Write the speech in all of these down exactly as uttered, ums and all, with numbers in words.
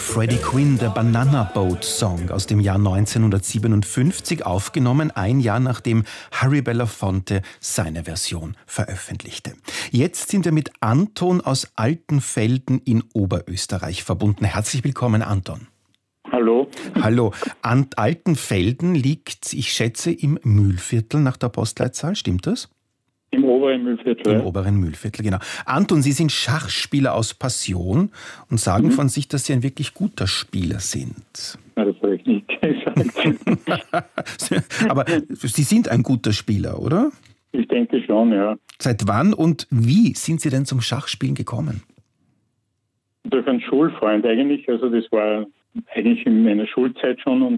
Freddie Quinn, der Banana Boat Song aus dem Jahr neunzehnhundertsiebenundfünfzig, aufgenommen, ein Jahr nachdem Harry Belafonte seine Version veröffentlichte. Jetzt sind wir mit Anton aus Altenfelden in Oberösterreich verbunden. Herzlich willkommen, Anton. Hallo. Hallo. An Altenfelden liegt, ich schätze, im Mühlviertel nach der Postleitzahl, stimmt das? Im oberen Mühlviertel. Im oberen Mühlviertel, genau. Anton, Sie sind Schachspieler aus Passion und sagen mhm. von sich, dass Sie ein wirklich guter Spieler sind. Na, das habe ich nicht gesagt. Aber Sie sind ein guter Spieler, oder? Ich denke schon, ja. Seit wann und wie sind Sie denn zum Schachspielen gekommen? Durch einen Schulfreund eigentlich. Also das war eigentlich in meiner Schulzeit schon und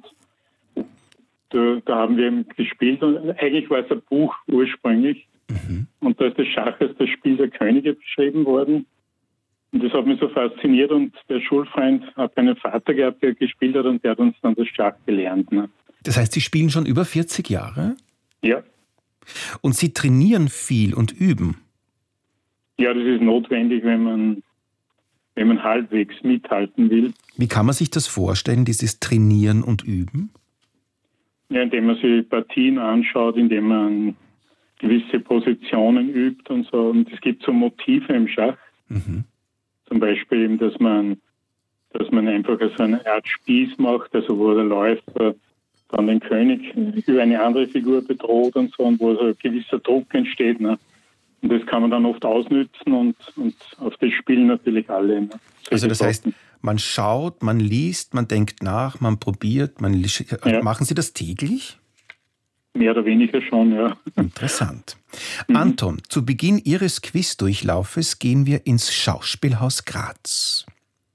da, da haben wir gespielt. Und eigentlich war es ein Buch ursprünglich. Mhm. Und da ist das Schach als das Spiel der Könige beschrieben worden. Und das hat mich so fasziniert. Und der Schulfreund hat einen Vater gehabt, der gespielt hat und der hat uns dann das Schach gelernt. Ne? Das heißt, Sie spielen schon über vierzig Jahre? Ja. Und Sie trainieren viel und üben? Ja, das ist notwendig, wenn man, wenn man halbwegs mithalten will. Wie kann man sich das vorstellen, dieses Trainieren und Üben? Ja, indem man sich Partien anschaut, indem man gewisse Positionen übt und so. Und es gibt so Motive im Schach. Mhm. Zum Beispiel eben, dass man, dass man einfach so eine Art Spieß macht, also wo der Läufer dann den König über eine andere Figur bedroht und so, und wo so ein gewisser Druck entsteht. Ne? Und das kann man dann oft ausnützen und, und auf das spielen natürlich alle. Ne? Also das heißt, man schaut, man liest, man denkt nach, man probiert, man ja. Machen Sie das täglich? Mehr oder weniger schon, ja. Interessant. Mhm. Anton, zu Beginn Ihres Quizdurchlaufes gehen wir ins Schauspielhaus Graz.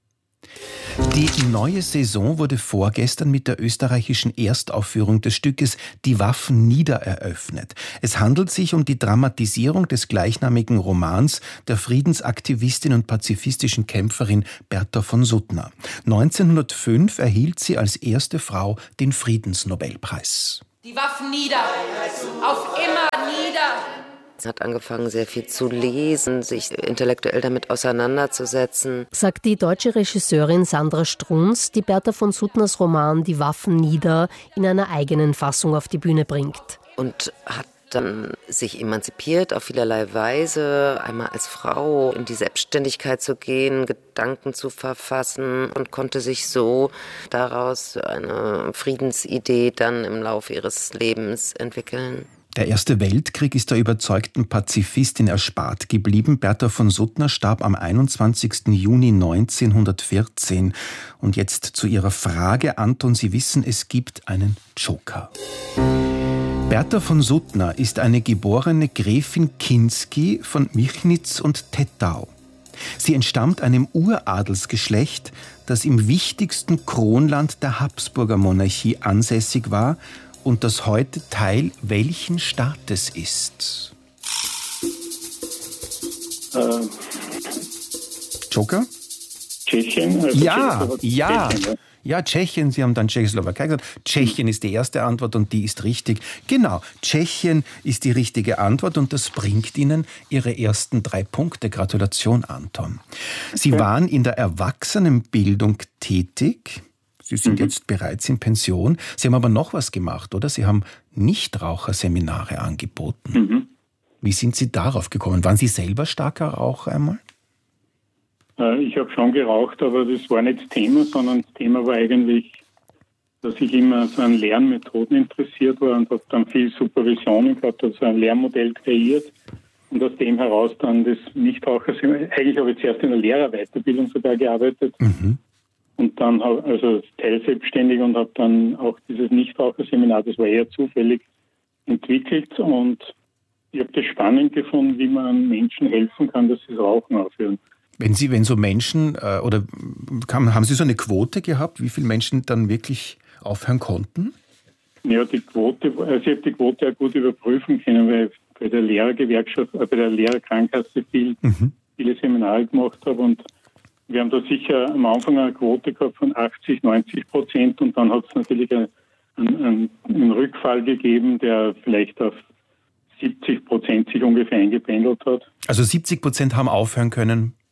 Die neue Saison wurde vorgestern mit der österreichischen Erstaufführung des Stückes Die Waffen nieder eröffnet. Es handelt sich um die Dramatisierung des gleichnamigen Romans der Friedensaktivistin und pazifistischen Kämpferin Bertha von Suttner. neunzehnhundertfünf erhielt sie als erste Frau den Friedensnobelpreis. Die Waffen nieder, auf immer nieder. Sie hat angefangen, sehr viel zu lesen, sich intellektuell damit auseinanderzusetzen. Sagt die deutsche Regisseurin Sandra Strunz, die Bertha von Suttners Roman Die Waffen nieder in einer eigenen Fassung auf die Bühne bringt. Und hat dann sich emanzipiert auf vielerlei Weise, einmal als Frau in die Selbstständigkeit zu gehen, Gedanken zu verfassen und konnte sich so daraus eine Friedensidee dann im Laufe ihres Lebens entwickeln. Der Erste Weltkrieg ist der überzeugten Pazifistin erspart geblieben. Bertha von Suttner starb am einundzwanzigsten Juni neunzehnhundertvierzehn. Und jetzt zu Ihrer Frage, Anton, Sie wissen, es gibt einen Joker. Bertha von Suttner ist eine geborene Gräfin Kinsky von Michnitz und Tettau. Sie entstammt einem Uradelsgeschlecht, das im wichtigsten Kronland der Habsburger Monarchie ansässig war und das heute Teil welchen Staates ist? Äh, Joker? Tschechien? Also ja, ja. Tschechien, ja. Ja, Tschechien, Sie haben dann Tschechoslowakei gesagt. Tschechien ist die erste Antwort und die ist richtig. Genau, Tschechien ist die richtige Antwort und das bringt Ihnen Ihre ersten drei Punkte. Gratulation, Anton. Sie okay. waren in der Erwachsenenbildung tätig. Sie sind mhm. jetzt bereits in Pension. Sie haben aber noch was gemacht, oder? Sie haben Nichtraucherseminare angeboten. Mhm. Wie sind Sie darauf gekommen? Waren Sie selber starker Raucher einmal? Ich habe schon geraucht, aber das war nicht das Thema, sondern das Thema war eigentlich, dass ich immer so an Lernmethoden interessiert war und habe dann viel Supervisionen gehabt, also ein Lernmodell kreiert und aus dem heraus dann das Nichtraucherseminar. Eigentlich habe ich zuerst in der Lehrerweiterbildung sogar gearbeitet mhm. und dann habe also teilselbstständig und habe dann auch dieses Nichtraucherseminar, das war eher zufällig, entwickelt und ich habe das spannend gefunden, wie man Menschen helfen kann, dass sie das Rauchen aufhören. Wenn Sie, wenn so Menschen, äh, oder kam, haben Sie so eine Quote gehabt, wie viele Menschen dann wirklich aufhören konnten? Ja, die Quote, also ich habe die Quote auch gut überprüfen können, weil ich bei der Lehrergewerkschaft, äh, bei der Lehrerkrankenkasse viel, mhm. viele Seminare gemacht habe und wir haben da sicher am Anfang eine Quote gehabt von achtzig, neunzig Prozent und dann hat es natürlich einen, einen, einen Rückfall gegeben, der vielleicht auf siebzig Prozent sich ungefähr eingependelt hat. Also siebzig Prozent haben aufhören können,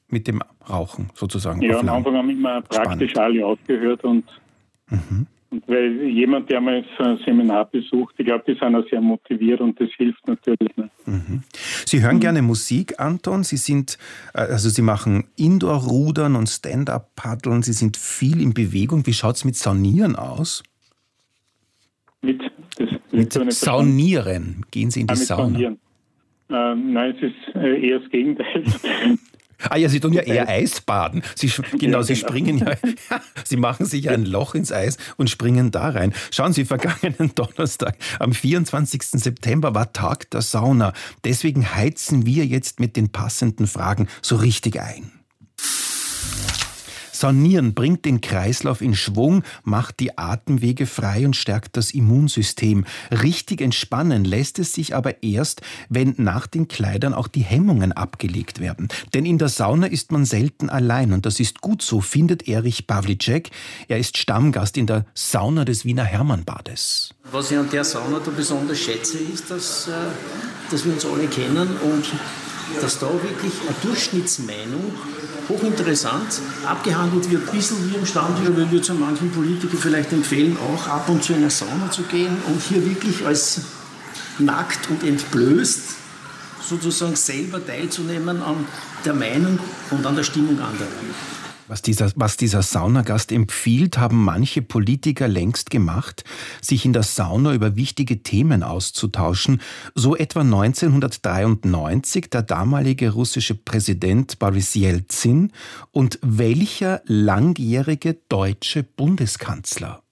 mit dem Rauchen sozusagen? Ja, am Anfang haben immer praktisch alle aufgehört und, mhm. und weil jemand, der mal so ein Seminar besucht, ich glaube, die sind auch sehr motiviert und das hilft natürlich. Ne? Mhm. Sie hören mhm. gerne Musik, Anton. Sie sind, also Sie machen Indoor-Rudern und Stand-Up-Paddeln. Sie sind viel in Bewegung. Wie schaut es mit Saunieren aus? Mit, das, mit Saunieren. Gehen Sie in die ah, Sauna? Saunieren. Äh, nein, es ist äh, eher das Gegenteil. Ah ja, Sie tun ja eher Eisbaden. Sie, genau, ja, Sie genau. springen ja, Sie machen sich ja ein Loch ins Eis und springen da rein. Schauen Sie, vergangenen Donnerstag, am vierundzwanzigsten September war Tag der Sauna. Deswegen heizen wir jetzt mit den passenden Fragen so richtig ein. Saunieren bringt den Kreislauf in Schwung, macht die Atemwege frei und stärkt das Immunsystem. Richtig entspannen lässt es sich aber erst, wenn nach den Kleidern auch die Hemmungen abgelegt werden. Denn in der Sauna ist man selten allein und das ist gut so, findet Erich Pawlicek. Er ist Stammgast in der Sauna des Wiener Hermannbades. Was ich an der Sauna da besonders schätze, ist, dass, dass wir uns alle kennen und dass da wirklich eine Durchschnittsmeinung hochinteressant abgehandelt wird, ein bisschen wie im Stammtisch. Wir würden zu manchen Politikern vielleicht empfehlen, auch ab und zu in eine Sauna zu gehen und hier wirklich als nackt und entblößt sozusagen selber teilzunehmen an der Meinung und an der Stimmung anderer. Was dieser, was dieser Saunagast empfiehlt, haben manche Politiker längst gemacht, sich in der Sauna über wichtige Themen auszutauschen. So etwa neunzehnhundertdreiundneunzig der damalige russische Präsident Boris Jelzin und welcher langjährige deutsche Bundeskanzler?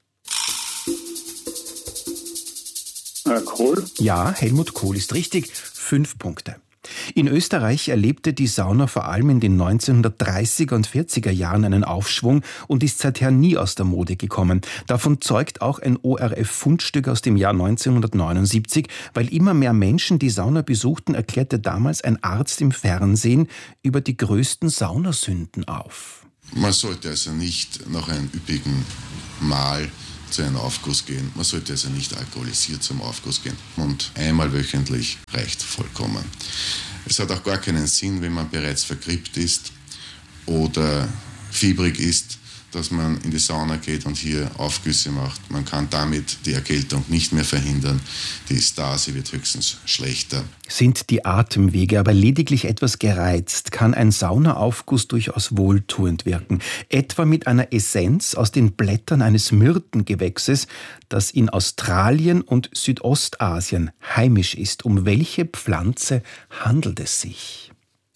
Äh, Kohl? Ja, Helmut Kohl ist richtig. Fünf Punkte. In Österreich erlebte die Sauna vor allem in den neunzehnhundertdreißiger und vierziger Jahren einen Aufschwung und ist seither nie aus der Mode gekommen. Davon zeugt auch ein O R F-Fundstück aus dem Jahr neunzehnhundertneunundsiebzig. Weil immer mehr Menschen die Sauna besuchten, erklärte damals ein Arzt im Fernsehen über die größten Saunasünden auf. Man sollte also nicht nach einem üppigen Mahl zu einem Aufguss gehen. Man sollte also nicht alkoholisiert zum Aufguss gehen. Und einmal wöchentlich reicht vollkommen. Es hat auch gar keinen Sinn, wenn man bereits vergrippt ist oder fiebrig ist, dass man in die Sauna geht und hier Aufgüsse macht. Man kann damit die Erkältung nicht mehr verhindern. Die Stase wird höchstens schlechter. Sind die Atemwege aber lediglich etwas gereizt, kann ein Saunaaufguss durchaus wohltuend wirken. Etwa mit einer Essenz aus den Blättern eines Myrtengewächses, das in Australien und Südostasien heimisch ist. Um welche Pflanze handelt es sich?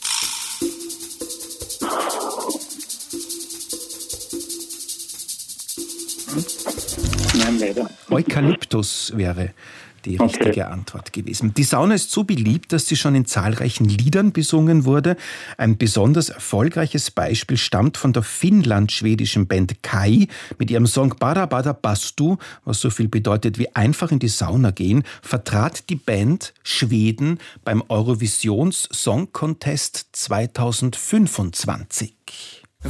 Nein, leider. Eukalyptus wäre die richtige okay. Antwort gewesen. Die Sauna ist so beliebt, dass sie schon in zahlreichen Liedern besungen wurde. Ein besonders erfolgreiches Beispiel stammt von der finnland-schwedischen Band Kai. Mit ihrem Song Bara Bara Bastu, was so viel bedeutet wie einfach in die Sauna gehen, vertrat die Band Schweden beim Eurovisions Song Contest zweitausendfünfundzwanzig.